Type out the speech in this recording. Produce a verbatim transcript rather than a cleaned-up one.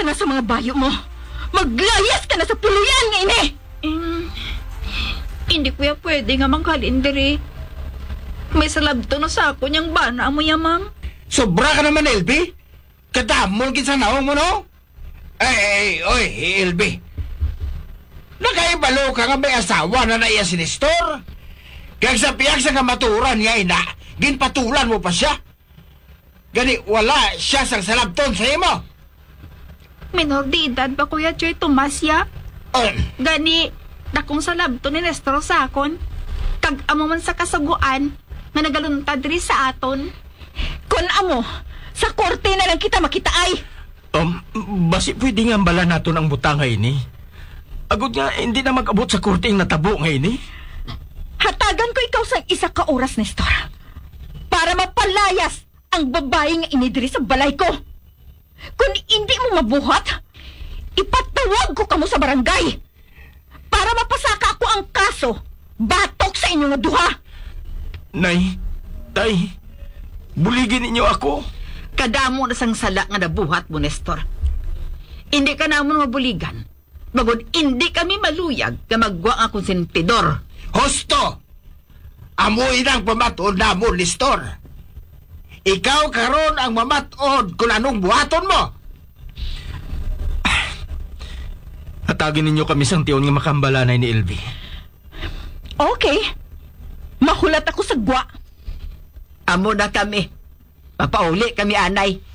na sa mga bayo mo. Maglayas ka na sa puluyan nga ini. Eh, hindi kuya pwede nga manghalin diri. May salabto na sa ako niyang bana mo ya, ma'am. Sobra ka naman, L B. Kadamon kin sa naong mo, no? Ay, ay, oy, L B. Nakaibalo ka nga may asawa na naiya si Nestor. Kaya sa piyak sa kamaturan nga ina, ginpatulan mo pa siya. Gani, wala siya sang salabton sa imo. Minor de edad ba kuya Joy Tomasya? Um, Gani, dakong salabto ni Nestor sa akon. Kag amo man sa kasuguan nga nagaluntad diri sa aton. Kun amo, sa korte na lang kita makitaay. Um, basi pwede nga bala nato ang butang nga ini. Agod nga, hindi na mag-abot sa korte ang natabo nga ini. Hatagan ko ikaw sa isa ka oras, Nestor. Para mapalayas ang babae nga inidiri sa balay ko. Kung hindi mo mabuhat, ipatawag ko kamo sa barangay. Para mapasaka ako ang kaso, batok sa inyo nga duha. Nay, tay, buligin ninyo ako. Kadamo na sang sala nga nabuhat mo, Nestor. Hindi ka namon mabuligan. Bagod, hindi kami maluyag nga magwa nga konsentidor. Hosto! Amoy ng pamatod na mo, Nestor. Ikaw karon ang mamatod kung anong buhaton mo. Hatagin ninyo kami sang tiyon nga makambalanay ni L V. Okay. Mahulat ako sa gwa. Amo na kami. Papauli kami, anay.